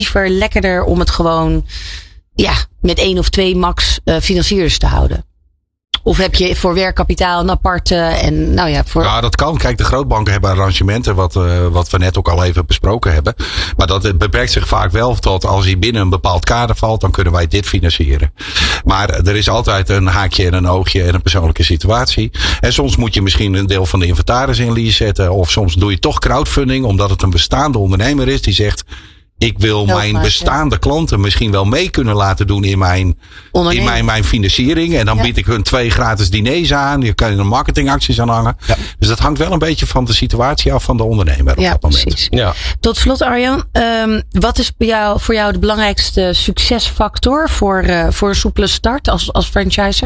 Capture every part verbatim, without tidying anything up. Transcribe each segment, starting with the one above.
liever lekkerder om het gewoon ja, met één of twee max uh, financiers te houden? Of heb je voor werkkapitaal een aparte en nou ja, voor... Ja, dat kan. Kijk, de grootbanken hebben arrangementen wat, uh, wat we net ook al even besproken hebben. Maar dat beperkt zich vaak wel tot als hij binnen een bepaald kader valt, dan kunnen wij dit financieren. Maar er is altijd een haakje en een oogje en een persoonlijke situatie. En soms moet je misschien een deel van de inventaris in lease zetten. Of soms doe je toch crowdfunding, omdat het een bestaande ondernemer is die zegt, ik wil Heel mijn bestaande ja. klanten misschien wel mee kunnen laten doen in mijn, in mijn, mijn financiering. En dan ja. bied ik hun twee gratis diners aan. Je kan er marketingacties aan hangen. Ja. Dus dat hangt wel een beetje van de situatie af van de ondernemer op ja, dat moment. Precies. Ja. Tot slot Arjan, um, wat is bij jou, voor jou de belangrijkste succesfactor voor, uh, voor een soepele start als, als franchiser?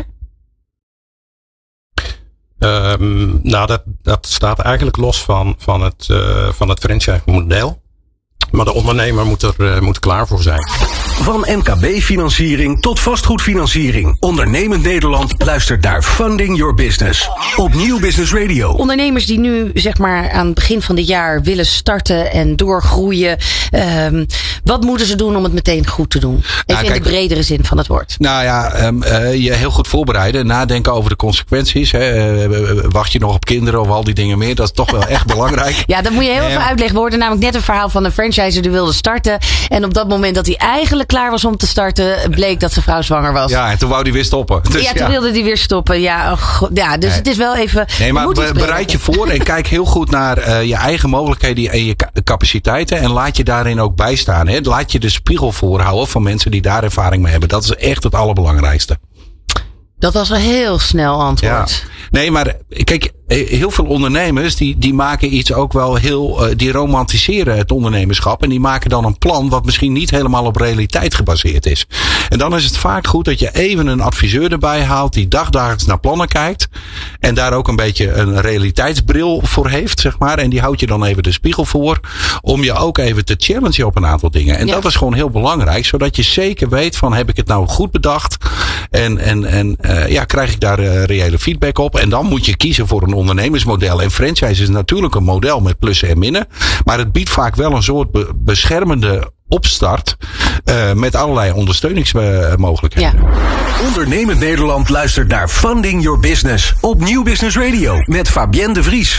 Um, nou, dat, dat staat eigenlijk los van, van het, uh, van het franchise model. Maar de ondernemer moet er uh, moet klaar voor zijn. Van M K B-financiering tot vastgoedfinanciering. Ondernemend Nederland luistert naar Funding Your Business. Op Nieuw Business Radio. Ondernemers die nu zeg maar aan het begin van dit jaar willen starten en doorgroeien. Um, wat moeten ze doen om het meteen goed te doen? Even nou, kijk, in de bredere zin van het woord. Nou ja, um, uh, je heel goed voorbereiden. Nadenken over de consequenties. Hè. Uh, wacht je nog op kinderen of al die dingen meer. Dat is toch wel echt belangrijk. Ja, dat moet je heel uh, even uitleggen. We hoorden namelijk net een verhaal van een franchiser die wilde starten. En op dat moment dat hij eigenlijk klaar was om te starten, bleek dat zijn vrouw zwanger was. Ja, en toen wou hij weer stoppen. Dus ja, toen ja. wilde hij weer stoppen. Ja, oh God, ja dus nee. het is wel even... Nee, maar be, bereid je voor en kijk heel goed naar uh, je eigen mogelijkheden en je capaciteiten. En laat je daarin ook bijstaan. Hè. Laat je de spiegel voorhouden van mensen die daar ervaring mee hebben. Dat is echt het allerbelangrijkste. Dat was een heel snel antwoord. Ja. Nee, maar kijk, heel veel ondernemers die, die maken iets ook wel heel, uh, die romantiseren het ondernemerschap. En die maken dan een plan wat misschien niet helemaal op realiteit gebaseerd is. En dan is het vaak goed dat je even een adviseur erbij haalt die dagdagelijks naar plannen kijkt. En daar ook een beetje een realiteitsbril voor heeft, zeg maar. En die houdt je dan even de spiegel voor. Om je ook even te challengen op een aantal dingen. En ja. dat is gewoon heel belangrijk. Zodat je zeker weet van, heb ik het nou goed bedacht? En, en, en uh, ja, krijg ik daar uh, reële feedback op? En dan moet je kiezen voor een ondernemersmodel. En franchise is natuurlijk een model met plussen en minnen. Maar het biedt vaak wel een soort be- beschermende opstart. Uh, met allerlei ondersteuningsmogelijkheden. Ja. Ondernemend Nederland luistert naar Funding Your Business. Op Nieuw Business Radio. Met Fabienne de Vries.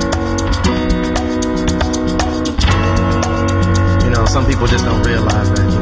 You know, some people just don't realize that.